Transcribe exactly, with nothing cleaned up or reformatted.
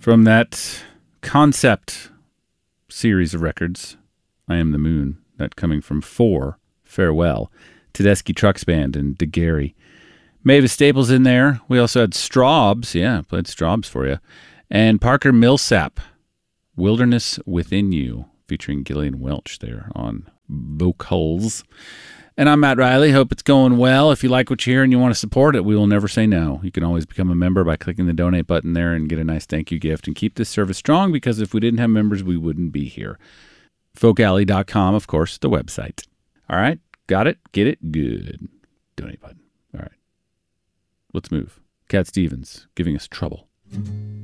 From that concept series of records, I Am the Moon, that coming from Four, Farewell, Tedeschi Trucks Band, and DeGarry. Mavis Staples in there. We also had Straubs. Yeah, played Straubs for you. And Parker Millsap, Wilderness Within You, featuring Gillian Welch there on vocals. And I'm Matt Riley. Hope it's going well. If you like what you hear and you want to support it, we will never say no. You can always become a member by clicking the donate button there and get a nice thank you gift and keep this service strong, because if we didn't have members, we wouldn't be here. folk alley dot com, of course, the website. All right. Got it? Get it? Good. Donate button. All right. Let's move. Cat Stevens, Giving Us Trouble.